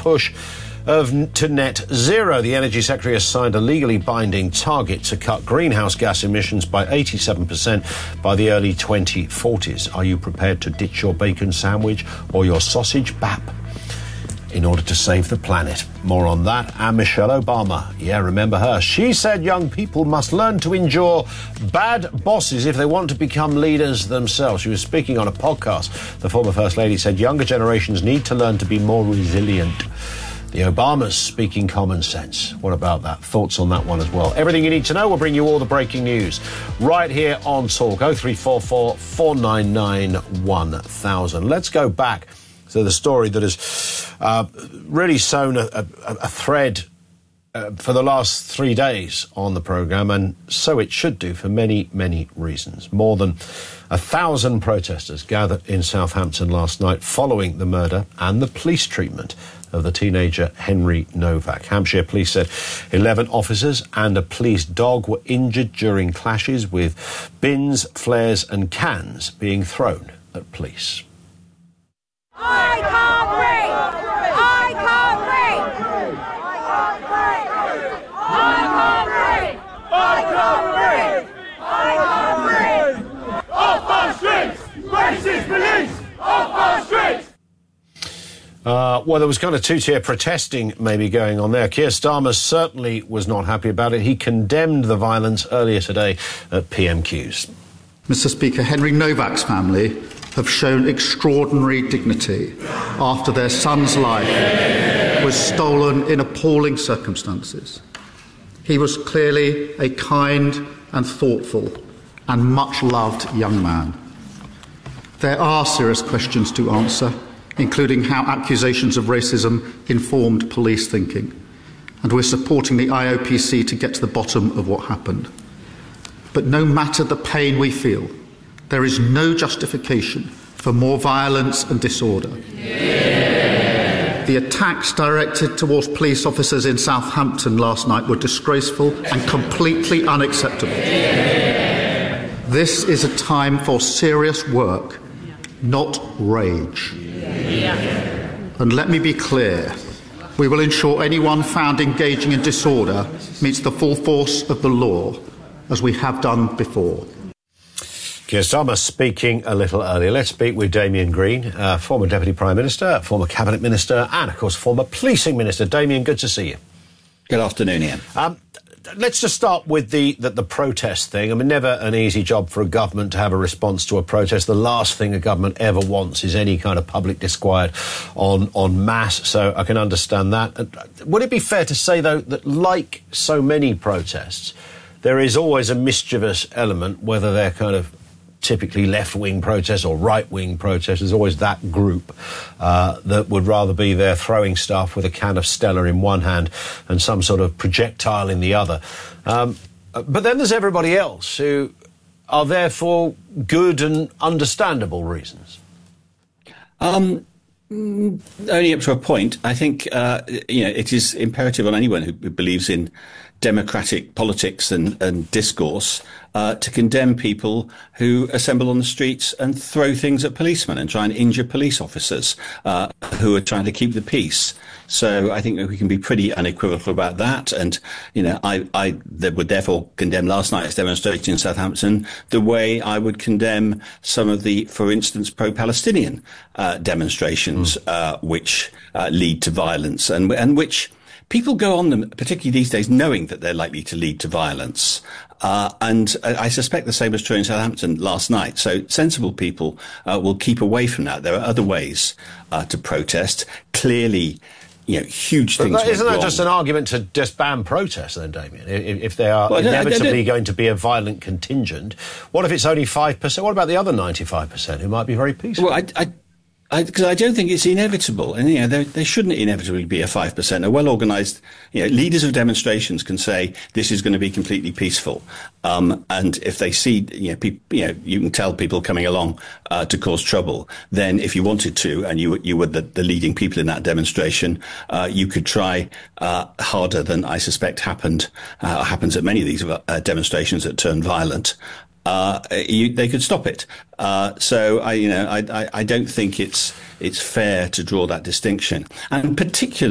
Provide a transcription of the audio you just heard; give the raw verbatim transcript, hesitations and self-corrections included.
push of to net zero. The Energy Secretary has signed a legally binding target to cut greenhouse gas emissions by eighty-seven percent by the early twenty forties. Are you prepared to ditch your bacon sandwich or your sausage bap in order to save the planet? More on that. And Michelle Obama. Yeah, remember her. She said young people must learn to endure bad bosses if they want to become leaders themselves. She was speaking on a podcast. The former First Lady said younger generations need to learn to be more resilient. The Obamas speaking common sense. What about that? Thoughts on that one as well. Everything you need to know. We'll bring you all the breaking news right here on Talk. oh three four four, four nine nine, one thousand. Let's go back to the story that has uh, really sown a, a, a thread uh, for the last three days on the programme, and so it should do for many, many reasons. More than a thousand protesters gathered in Southampton last night following the murder and the police treatment of the teenager Henry Novak. Hampshire police said eleven officers and a police dog were injured during clashes, with bins, flares and cans being thrown at police. I can't breathe! I can't breathe! I can't breathe! I can't breathe! I can't breathe! Off our streets! Racist police! Off our streets! Uh, well, there was kind of two-tier protesting maybe going on there. Keir Starmer certainly was not happy about it. He condemned the violence earlier today at P M Qs. Mister Speaker, Henry Novak's family have shown extraordinary dignity after their son's life was stolen in appalling circumstances. He was clearly a kind and thoughtful and much-loved young man. There are serious questions to answer, including how accusations of racism informed police thinking, and we're supporting the I O P C to get to the bottom of what happened. But no matter the pain we feel, there is no justification for more violence and disorder. Yeah. The attacks directed towards police officers in Southampton last night were disgraceful and completely unacceptable. Yeah. This is a time for serious work, not rage. Yeah. And let me be clear, we will ensure anyone found engaging in disorder meets the full force of the law, as we have done before. Keir Starmer speaking a little earlier. Let's speak with Damien Green, uh, former Deputy Prime Minister, former Cabinet Minister and, of course, former Policing Minister. Damien, good to see you. Good afternoon, Ian. Um, let's just start with the, the, the protest thing. I mean, never an easy job for a government to have a response to a protest. The last thing a government ever wants is any kind of public disquiet on, on mass, so I can understand that. Would it be fair to say, though, that like so many protests, there is always a mischievous element, whether they're kind of typically left-wing protests or right-wing protests? There's always that group uh, that would rather be there throwing stuff with a can of Stella in one hand and some sort of projectile in the other. Um, but then there's everybody else who are there for good and understandable reasons. Um, only up to a point. I think uh, you know, it is imperative on anyone who believes in democratic politics and, and discourse uh, to condemn people who assemble on the streets and throw things at policemen and try and injure police officers uh, who are trying to keep the peace. So I think that we can be pretty unequivocal about that. And, you know, I, I would therefore condemn last night's demonstration in Southampton the way I would condemn some of the, for instance, pro-Palestinian uh, demonstrations mm. uh, which uh, lead to violence and, and which people go on them, particularly these days, knowing that they're likely to lead to violence. Uh, and I suspect the same was true in Southampton last night. So sensible people uh, will keep away from that. There are other ways uh, to protest. Clearly, you know, huge things. But isn't that wrong. just an argument to just ban protests then, Damien? If, if they are well, inevitably I don't, I don't, going to be a violent contingent, what if it's only five percent? What about the other ninety-five percent who might be very peaceful? Well, I... I Because I, I don't think it's inevitable, and you know there, there shouldn't inevitably be a five percent. A well-organised, you know, leaders of demonstrations can say this is going to be completely peaceful, um, and if they see, you know, people, you know, you can tell people coming along uh, to cause trouble. Then, if you wanted to, and you you were the, the leading people in that demonstration, uh, you could try uh, harder than I suspect happened uh, happens at many of these uh, demonstrations that turn violent. Uh, you, they could stop it. Uh, so I, you know, I, I, I don't think it's it's fair to draw that distinction, and particularly.